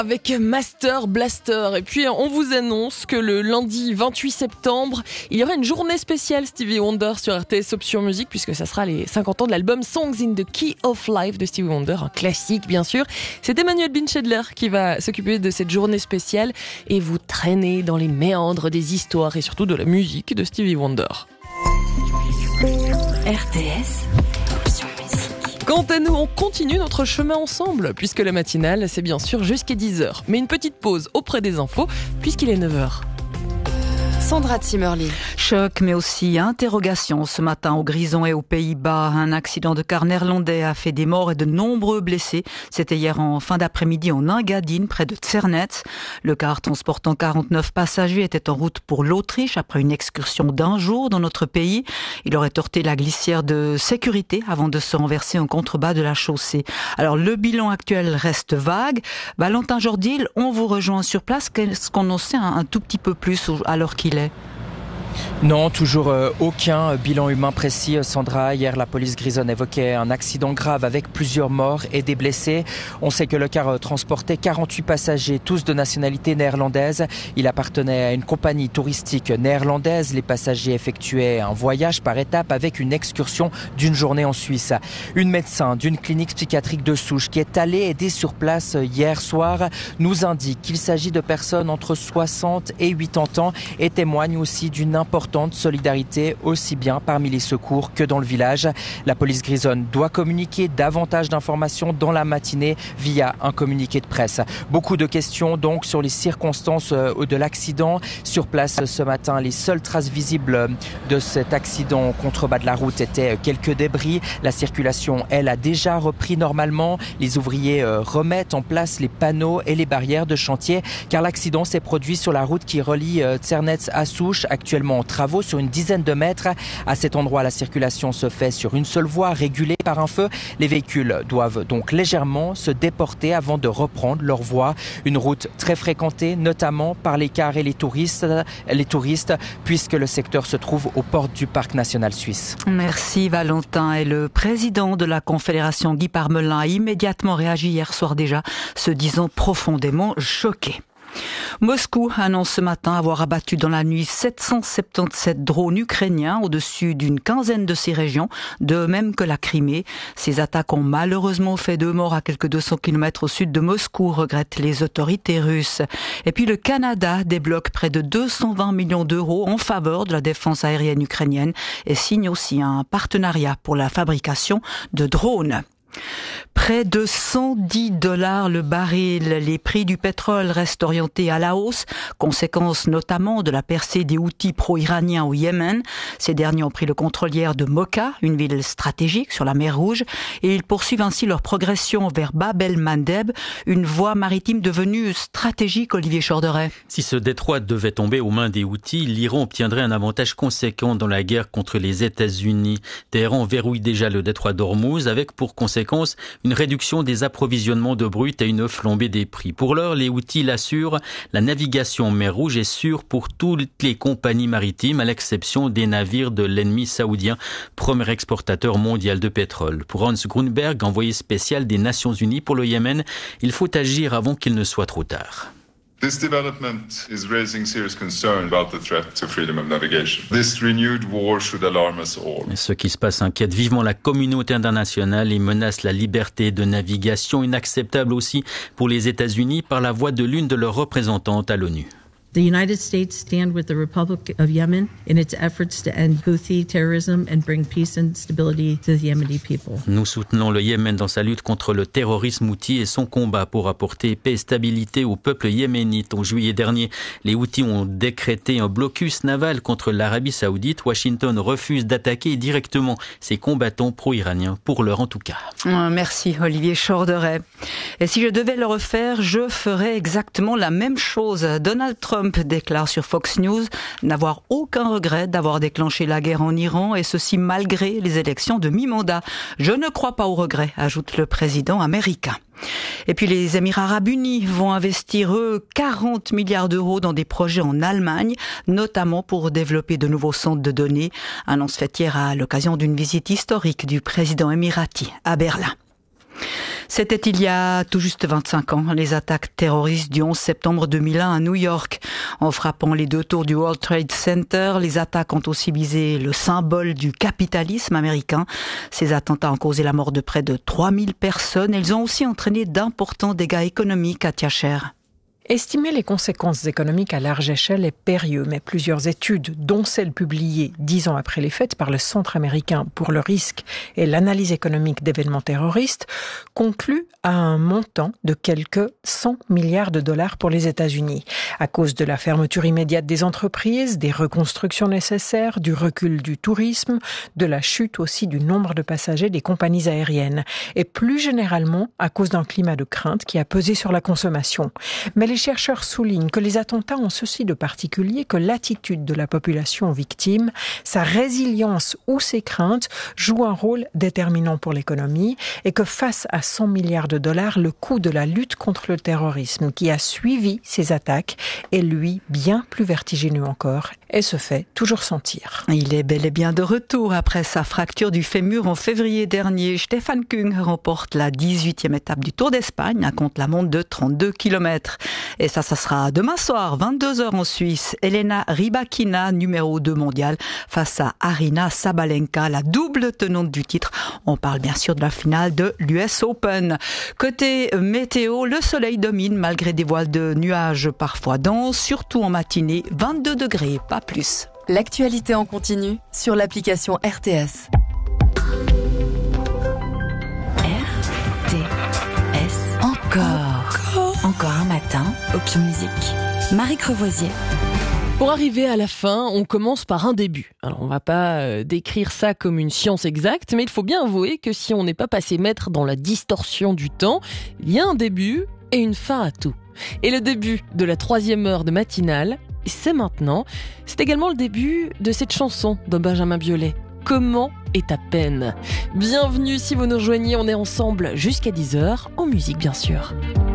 Avec Master Blaster. Et puis on vous annonce que le lundi 28 septembre, il y aura une journée spéciale Stevie Wonder sur RTS Option Musique, puisque ça sera les 50 ans de l'album Songs in the Key of Life de Stevie Wonder, un classique bien sûr. C'est Emmanuel Binchedler qui va s'occuper de cette journée spéciale et vous traîner dans les méandres des histoires et surtout de la musique de Stevie Wonder. RTS Option Musique. Quant à nous, on continue notre chemin ensemble, puisque la matinale, c'est bien sûr jusqu'à 10h. Mais une petite pause auprès des infos, puisqu'il est 9h. Sandra Zimmerli. Choc, mais aussi interrogation ce matin au Grison et aux Pays-Bas. Un accident de car néerlandais a fait des morts et de nombreux blessés. C'était hier en fin d'après-midi en Engadine, près de Tsernet. Le car transportant 49 passagers était en route pour l'Autriche après une excursion d'1 jour dans notre pays. Il aurait heurté la glissière de sécurité avant de se renverser en contrebas de la chaussée. Alors le bilan actuel reste vague. Valentin Jordil, on vous rejoint sur place. Qu'est-ce qu'on en sait un tout petit peu plus alors qu'il est? Non, toujours aucun bilan humain précis, Sandra. Hier, la police grisonne évoquait un accident grave avec plusieurs morts et des blessés. On sait que le car transportait 48 passagers, tous de nationalité néerlandaise. Il appartenait à une compagnie touristique néerlandaise. Les passagers effectuaient un voyage par étapes avec une excursion d'une journée en Suisse. Une médecin d'une clinique psychiatrique de Souche qui est allée aider sur place hier soir nous indique qu'il s'agit de personnes entre 60 et 80 ans et témoigne aussi d'une importante solidarité aussi bien parmi les secours que dans le village. La police grisonne doit communiquer davantage d'informations dans la matinée via un communiqué de presse. Beaucoup de questions donc sur les circonstances de l'accident. Sur place ce matin, les seules traces visibles de cet accident en contrebas de la route étaient quelques débris. La circulation, elle, a déjà repris normalement. Les ouvriers remettent en place les panneaux et les barrières de chantier car l'accident s'est produit sur la route qui relie Tsernet à Souche, actuellement en travaux sur une dizaine de mètres. À cet endroit, la circulation se fait sur une seule voie régulée par un feu. Les véhicules doivent donc légèrement se déporter avant de reprendre leur voie. Une route très fréquentée, notamment par les cars et les touristes, puisque le secteur se trouve aux portes du parc national suisse. Merci Valentin. Et le président de la Confédération, Guy Parmelin, a immédiatement réagi hier soir déjà, se disant profondément choqué. Moscou annonce ce matin avoir abattu dans la nuit 777 drones ukrainiens au-dessus d'une quinzaine de ces régions, de même que la Crimée. Ces attaques ont malheureusement fait 2 morts à quelques 200 km au sud de Moscou, regrettent les autorités russes. Et puis le Canada débloque près de 220 millions d'euros en faveur de la défense aérienne ukrainienne et signe aussi un partenariat pour la fabrication de drones. Près de $110 le baril. Les prix du pétrole restent orientés à la hausse, conséquence notamment de la percée des Houthis pro-iraniens au Yémen. Ces derniers ont pris le contrôle hier de Mocha, une ville stratégique sur la mer Rouge, et ils poursuivent ainsi leur progression vers Bab el-Mandeb, une voie maritime devenue stratégique, Olivier Chorderet. Si ce détroit devait tomber aux mains des Houthis, l'Iran obtiendrait un avantage conséquent dans la guerre contre les États-Unis. Téhéran verrouille déjà le détroit d'Ormuz avec pour conséquence une réduction des approvisionnements de brut et une flambée des prix. Pour l'heure, les Houthis l'assurent, la navigation en mer Rouge est sûre pour toutes les compagnies maritimes, à l'exception des navires de l'ennemi saoudien, premier exportateur mondial de pétrole. Pour Hans Grunberg, envoyé spécial des Nations Unies pour le Yémen, il faut agir avant qu'il ne soit trop tard. This development is raising serious concern about the threat to freedom of navigation. This renewed war should alarm us all. Ce qui se passe inquiète vivement la communauté internationale et menace la liberté de navigation, inacceptable aussi pour les États-Unis par la voix de l'une de leurs représentantes à l'ONU. The United States stand with the Republic of Yemen in its efforts to end Houthi terrorism and bring peace and stability to the Yemeni people. Nous soutenons le Yémen dans sa lutte contre le terrorisme houthi et son combat pour apporter paix et stabilité au peuple yéménite. En juillet dernier, les Houthis ont décrété un blocus naval contre l'Arabie Saoudite. Washington refuse d'attaquer directement ses combattants pro-iraniens, pour l'heure en tout cas. Merci Olivier Chorderet. Et si je devais le refaire, je ferais exactement la même chose. Donald Trump déclare sur Fox News n'avoir aucun regret d'avoir déclenché la guerre en Iran, et ceci malgré les élections de mi-mandat. Je ne crois pas au regret, ajoute le président américain. Et puis les Émirats arabes unis vont investir 40 milliards d'euros dans des projets en Allemagne, notamment pour développer de nouveaux centres de données. Annonce faite hier à l'occasion d'une visite historique du président émirati à Berlin. C'était il y a tout juste 25 ans, les attaques terroristes du 11 septembre 2001 à New York. En frappant les 2 tours du World Trade Center, les attaques ont aussi visé le symbole du capitalisme américain. Ces attentats ont causé la mort de près de 3000 personnes. Ils ont aussi entraîné d'importants dégâts économiques à Tiacher. Estimer les conséquences économiques à large échelle est périlleux, mais plusieurs études, dont celle publiée 10 ans après les faits par le Centre américain pour le risque et l'analyse économique d'événements terroristes, concluent à un montant de quelques 100 milliards de dollars pour les États-Unis, à cause de la fermeture immédiate des entreprises, des reconstructions nécessaires, du recul du tourisme, de la chute aussi du nombre de passagers des compagnies aériennes, et plus généralement à cause d'un climat de crainte qui a pesé sur la consommation. Mais les chercheurs soulignent que les attentats ont ceci de particulier que l'attitude de la population victime, sa résilience ou ses craintes jouent un rôle déterminant pour l'économie et que face à 100 milliards de dollars, le coût de la lutte contre le terrorisme qui a suivi ces attaques est lui bien plus vertigineux encore et se fait toujours sentir. Il est bel et bien de retour après sa fracture du fémur en février dernier. Stefan Küng remporte la 18e étape du Tour d'Espagne à contre-la-montre de 32 km. Et ça sera demain soir, 22h en Suisse. Elena Rybakina, numéro 2 mondiale, face à Aryna Sabalenka, la double tenante du titre. On parle bien sûr de la finale de l'US Open. Côté météo, le soleil domine malgré des voiles de nuages parfois denses, surtout en matinée, 22 degrés, pas plus. L'actualité en continu sur l'application RTS. RTS. Encore un matin, Option Musique. Marie Crevoisier. Pour arriver à la fin, on commence par un début. Alors on va pas décrire ça comme une science exacte, mais il faut bien avouer que si on n'est pas passé maître dans la distorsion du temps, il y a un début et une fin à tout. Et le début de la 3e heure de matinale, c'est maintenant. C'est également le début de cette chanson de Benjamin Biolay. Comment est ta peine ? Bienvenue si vous nous rejoignez, on est ensemble jusqu'à 10h, en musique bien sûr.